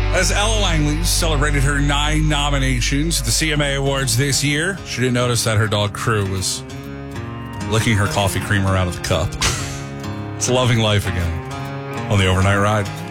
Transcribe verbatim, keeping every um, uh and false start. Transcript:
As Ella Langley celebrated her nine nominations at the C M A Awards this year, she didn't notice that her dog Crew was licking her coffee creamer out of the cup. It's loving life again on the Overnight Ride.